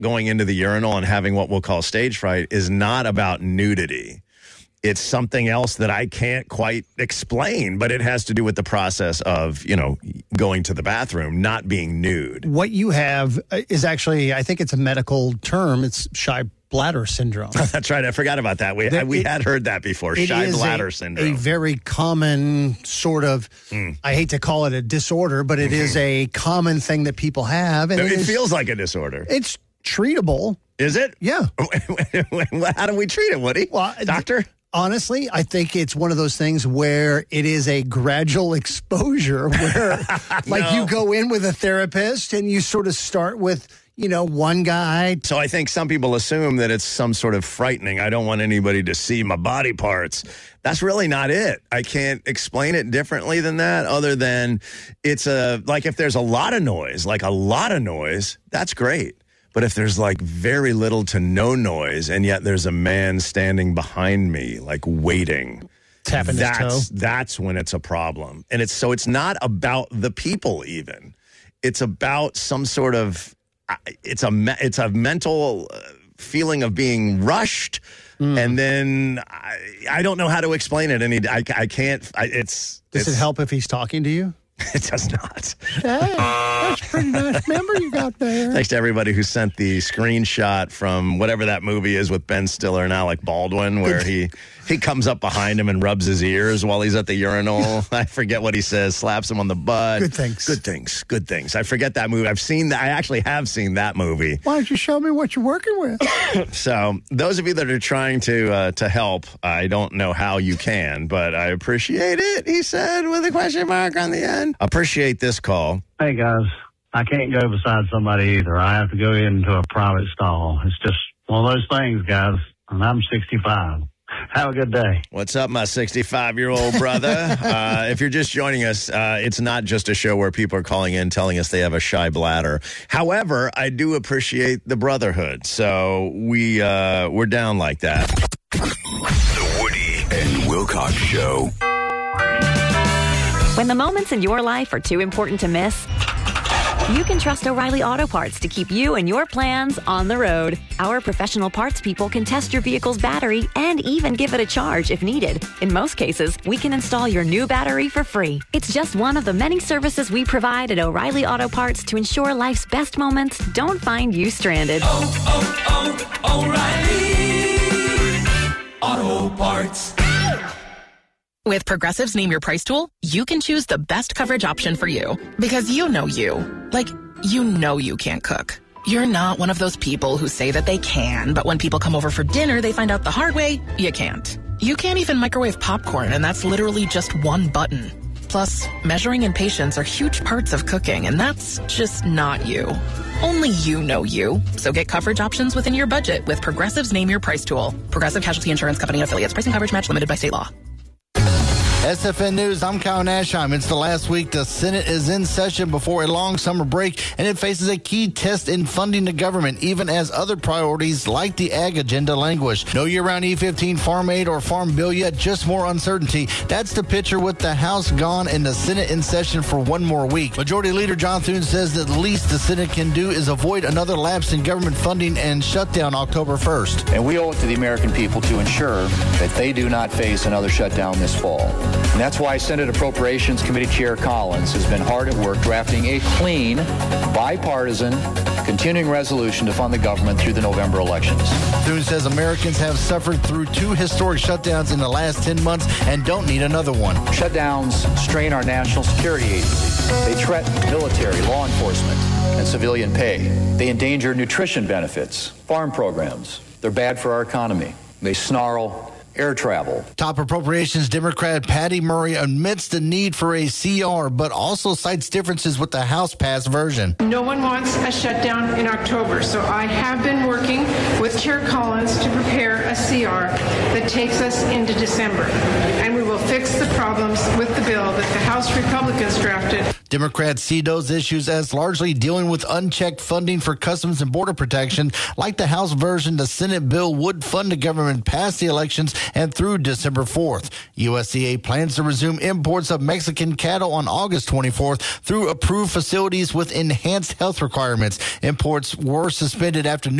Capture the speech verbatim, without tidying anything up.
going into the urinal and having what we'll call stage fright is not about nudity. It's something else that I can't quite explain, but it has to do with the process of, you know, going to the bathroom, not being nude. What you have is actually, I think it's a medical term. It's shy bladder syndrome. That's right. I forgot about that. We, That we it- had heard that before, It shy is bladder a, syndrome. a very common sort of, Mm. I hate to call it a disorder, but it is a common thing that people have. And it it is, feels like a disorder. it's treatable. Is it? Yeah. How do we treat it, Woody? Well, Doctor? Honestly, I think it's one of those things where it is a gradual exposure where like No. you go in with a therapist and you sort of start with, you know, one guy. So I think some people assume that it's some sort of frightening. I don't want anybody to see my body parts. That's really not it. I can't explain it differently than that, other than it's a, like if there's a lot of noise, like a lot of noise, that's great. But if there's like very little to no noise and yet there's a man standing behind me, like waiting, Tapping his that's, toe. that's when it's a problem. And it's, so it's not about the people even. It's about some sort of, it's a, me- it's a mental uh, feeling of being rushed. Mm. And then I, I don't know how to explain it. Any, I, I can't, I, it's. Does it's, it help if he's talking to you? It does not. Hey, that's a pretty nice member you got there. Thanks to everybody who sent the screenshot from whatever that movie is with Ben Stiller and Alec Baldwin, where he, he comes up behind him and rubs his ears while he's at the urinal. I forget what he says, slaps him on the butt. Good things. Good things. Good things. I forget that movie. I've seen that. I actually have seen that movie. Why don't you show me what you're working with? So those of you that are trying to uh, to help, I don't know how you can, but I appreciate it, he said, with a question mark on the end. Appreciate this call. Hey, guys, I can't go beside somebody either. I have to go into a private stall. It's just one of those things, guys, and I'm sixty-five. Have a good day. What's up, my sixty-five-year-old brother? uh, if you're just joining us, uh, it's not just a show where people are calling in telling us they have a shy bladder. However, I do appreciate the brotherhood, so we, uh, we're down like that. The Woody and Wilcox Show. When the moments in your life are too important to miss, you can trust O'Reilly Auto Parts to keep you and your plans on the road. Our professional parts people can test your vehicle's battery and even give it a charge if needed. In most cases, we can install your new battery for free. It's just one of the many services we provide at O'Reilly Auto Parts to ensure life's best moments don't find you stranded. Oh, oh, oh, O'Reilly Auto Parts. With Progressive's Name Your Price tool, you can choose the best coverage option for you. Because you know you. Like, you know you can't cook. You're not one of those people who say that they can, but when people come over for dinner, they find out the hard way, you can't. You can't even microwave popcorn, and that's literally just one button. Plus, measuring and patience are huge parts of cooking, and that's just not you. Only you know you. So get coverage options within your budget with Progressive's Name Your Price tool. Progressive Casualty Insurance Company and affiliates. Pricing coverage match limited by state law. S F N News, I'm Kyle Nashheim. It's the last week the Senate is in session before a long summer break, and it faces a key test in funding the government, even as other priorities like the ag agenda languish. No year-round E fifteen farm aid or farm bill yet, just more uncertainty. That's the picture with the House gone and the Senate in session for one more week. Majority Leader John Thune says that the least the Senate can do is avoid another lapse in government funding and shutdown October first. And we owe it to the American people to ensure that they do not face another shutdown this fall. And that's why Senate Appropriations Committee Chair Collins has been hard at work drafting a clean, bipartisan, continuing resolution to fund the government through the November elections. Thune says Americans have suffered through two historic shutdowns in the last ten months and don't need another one. Shutdowns strain our national security agencies. They threaten military, law enforcement, and civilian pay. They endanger nutrition benefits, farm programs. They're bad for our economy. They snarl air travel. Top Appropriations Democrat Patty Murray admits the need for a C R, but also cites differences with the House-passed version. No one wants a shutdown in October, so I have been working with Chair Collins to prepare a C R that takes us into December, and we will fix the problems with the bill that the House Republicans drafted. Democrats see those issues as largely dealing with unchecked funding for Customs and Border Protection. Like the House version, the Senate bill would fund the government past the elections and through December fourth. U S D A plans to resume imports of Mexican cattle on August twenty-fourth through approved facilities with enhanced health requirements. Imports were suspended after